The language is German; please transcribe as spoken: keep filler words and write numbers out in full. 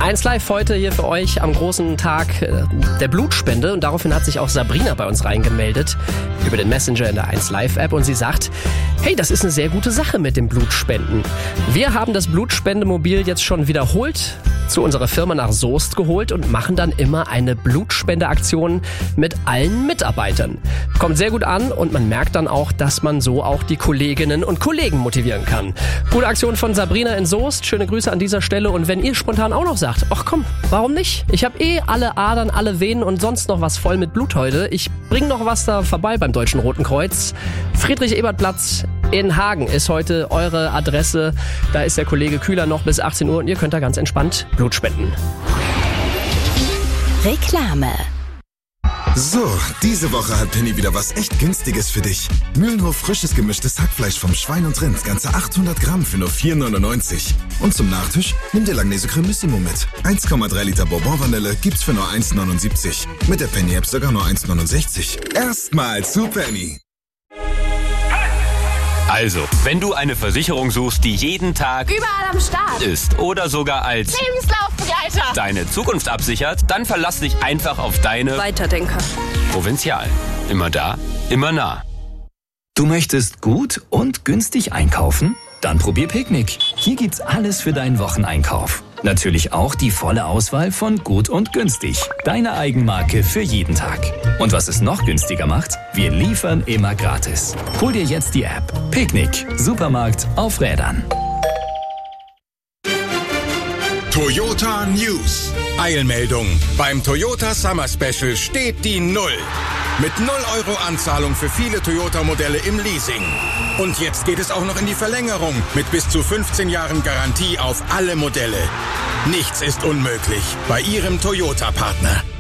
eins Live heute hier für euch am großen Tag der Blutspende und daraufhin hat sich auch Sabrina bei uns reingemeldet über den Messenger in der eins Live App und sie sagt, hey, das ist eine sehr gute Sache mit dem Blutspenden. Wir haben das Blutspendemobil jetzt schon wiederholt zu unserer Firma nach Soest geholt und machen dann immer eine Blutspendeaktion mit allen Mitarbeitern. Kommt sehr gut an und man merkt dann auch, dass man so auch die Kolleginnen und Kollegen motivieren kann. Gute Aktion von Sabrina in Soest, schöne Grüße an dieser Stelle und wenn ihr spontan auch noch sagt, ach komm, warum nicht? Ich habe eh alle Adern, alle Venen und sonst noch was voll mit Blut heute. Ich bring noch was da vorbei beim Deutschen Roten Kreuz. Friedrich-Ebert-Platz in Hagen ist heute eure Adresse. Da ist der Kollege Kühler noch bis achtzehn Uhr und ihr könnt da ganz entspannt Blut spenden. Reklame. So, diese Woche hat Penny wieder was echt Günstiges für dich. Mühlenhof frisches gemischtes Hackfleisch vom Schwein und Rind, ganze achthundert Gramm für nur vier neunundneunzig. Und zum Nachtisch nimm dir Langnese Cremissimo mit. eins Komma drei Liter Bourbon-Vanille gibt's für nur eins neunundsiebzig. Mit der Penny-App sogar nur eins neunundsechzig. Erstmal zu Penny. Also, wenn du eine Versicherung suchst, die jeden Tag überall am Start ist oder sogar als Lebenslaufbegleiter deine Zukunft absichert, dann verlass dich einfach auf deine Weiterdenker. Provinzial. Immer da, immer nah. Du möchtest gut und günstig einkaufen? Dann probier Picknick. Hier gibt's alles für deinen Wocheneinkauf. Natürlich auch die volle Auswahl von gut und günstig. Deine Eigenmarke für jeden Tag. Und was es noch günstiger macht? Wir liefern immer gratis. Hol dir jetzt die App. Picknick. Supermarkt auf Rädern. Toyota News. Eilmeldung. Beim Toyota Summer Special steht die Null. Mit null Euro Anzahlung für viele Toyota-Modelle im Leasing. Und jetzt geht es auch noch in die Verlängerung mit bis zu fünfzehn Jahren Garantie auf alle Modelle. Nichts ist unmöglich bei Ihrem Toyota-Partner.